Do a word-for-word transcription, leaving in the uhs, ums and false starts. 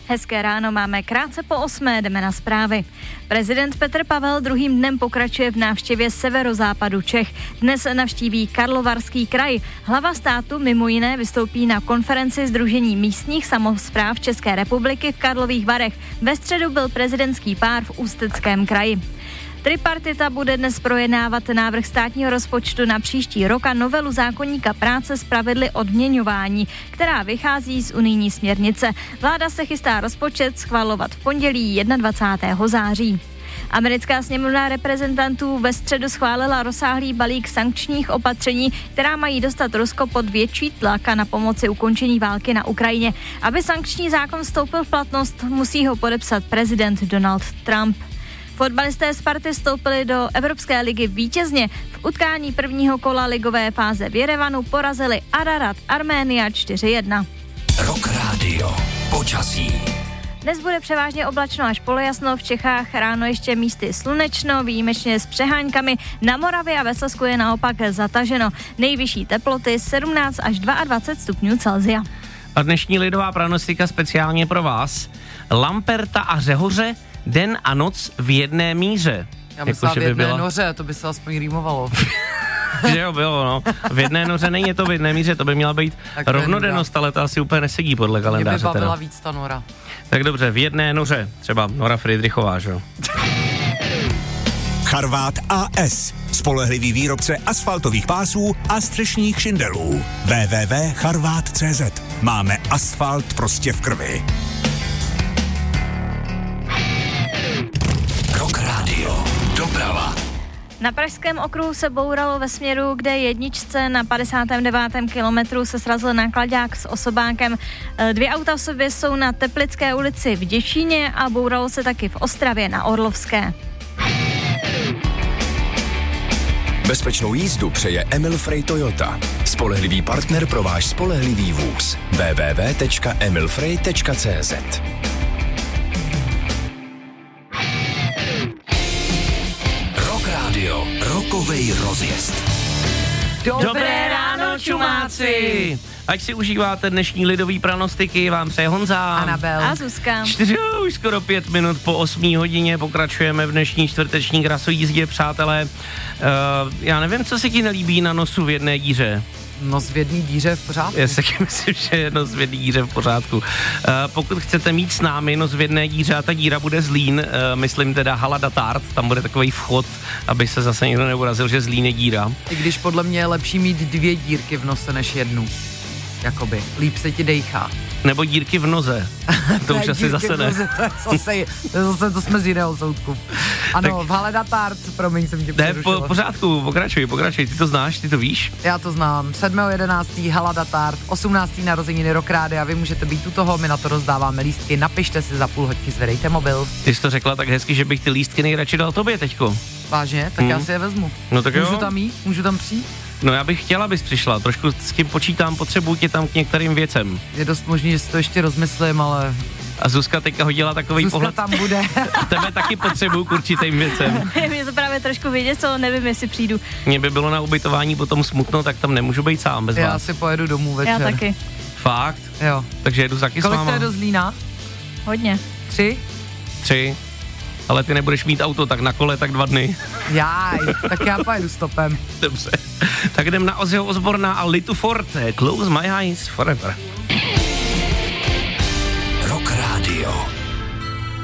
Hezké ráno, máme krátce po osmé, jdeme na zprávy. Prezident Petr Pavel druhým dnem pokračuje v návštěvě severozápadu Čech. Dnes navštíví Karlovarský kraj. Hlava státu mimo jiné vystoupí na konferenci Sdružení místních samospráv České republiky v Karlových Varech. Ve středu byl prezidentský pár v Ústeckém kraji. Tripartita bude dnes projednávat návrh státního rozpočtu na příští rok a novelu zákoníka práce s pravidly odměňování, která vychází z unijní směrnice. Vláda se chystá rozpočet schvalovat v pondělí dvacátého prvního září. Americká sněmovna reprezentantů ve středu schválila rozsáhlý balík sankčních opatření, která mají dostat Rusko pod větší tlak a na pomoci ukončení války na Ukrajině. Aby sankční zákon vstoupil v platnost, musí ho podepsat prezident Donald Trump. Fotbalisté Sparty vstoupili do Evropské ligy vítězně. V utkání prvního kola ligové fáze v Jerevanu porazili Ararat Arménia čtyři jedna. Rock Radio. Počasí. Dnes bude převážně oblačno až polojasno, v Čechách ráno ještě místy slunečno, výjimečně s přeháňkami, na Moravě a ve Slezsku je naopak zataženo. Nejvyšší teploty sedmnáct až dvacet dva stupňů Celsia. A dnešní lidová pranostika speciálně pro vás. Lamperta a Řehoře, den a noc v jedné míře. Já myslela v jedné byla... noře, to by se aspoň rýmovalo. Že jo, bylo, no. V jedné noře není to v jedné míře, to by měla být tak rovnodennost, ale to asi úplně nesedí podle kalendáře. Mě by bavila teda víc ta nora. Tak dobře, v jedné noře, třeba Nora Friedrichová, že jo. Charvát A S. Spolehlivý výrobce asfaltových pásů a střešních šindelů. w w w tečka charvát tečka cé zet. Máme asfalt prostě v krvi. Rock Radio. Doprava. Na Pražském okruhu se bouralo ve směru, kde jedničce na padesátém devátém kilometru se srazil náklaďák s osobákem. Dvě auta v sobě jsou na Teplické ulici v Děčíně a bouralo se taky v Ostravě na Orlovské. Bezpečnou jízdu přeje Emil Frey Toyota. Spolehlivý partner pro váš spolehlivý vůz. w w w tečka emil frey tečka cé zet. Rock Radio. Rockovej rozjezd. Dobré ráno, čumáci! Ať si užíváte dnešní lidový pranostiky, vám přeje Honza, Anabel a Zuzka. Čtyři, už skoro pět minut po osmé hodině pokračujeme v dnešní čtvrteční krasojízdě, přátelé. Uh, já nevím, co se ti nelíbí na nosu v jedné díře. Nos v jedné díře v pořádku. Já si myslím, že je nos v jedné díře v pořádku. Uh, pokud chcete mít s námi nos v jedné díře a ta díra bude Zlín, uh, myslím teda Hala Datart, tam bude takový vchod, aby se zase někdo neurazil, že Zlín je díra. I když podle mě je lepší mít dvě dírky v nose než jednu. Jakoby, líp se ti dejchá. Nebo dírky v noze. To ne, už asi zase ne. Noze, to, je zase, to, je zase, to jsme z jiného soudku. Ano, tak v Hale Datart, promiň, jsem tě přerušila. Ne, po, pořádku, pokračuj, pokračuj, ty to znáš, ty to víš? Já to znám, sedmého jedenáctého Hala Datart, osmnáctého narozeniny Rock Rádia, vy můžete být u toho, my na to rozdáváme lístky, napište si za půl hodky, zvedejte mobil. Ty jsi to řekla tak hezky, že bych ty lístky nejradši dal tobě teďko. Vážně? Tak hmm. já si je vezmu. No tak Můžu jo. tam jít? Můžu tam přijít? No já bych chtěla, abys přišla, trošku s tím počítám, potřebuji tě tam k některým věcem. Je dost možný, že si to ještě rozmyslím, ale... A Zuzka teďka hodila takový Zuzka pohled. tam bude. Tebe taky potřebuju k určitým věcem. Mě to právě trošku vědět, co nevím, jestli přijdu. Mně by bylo na ubytování potom smutno, tak tam nemůžu být sám bez Já vás. si pojedu domů večer. Já taky. Fakt? Jo. Takže jedu taky s váma. Kolik to je do Zlína? Hodně. Tři? Tři. Ale ty nebudeš mít auto, tak na kole tak dva dny. Jáj, tak já pojedu stopem. Dobře. Tak jdem na Ozzyho Osborna a Litu Forte. Close my eyes forever.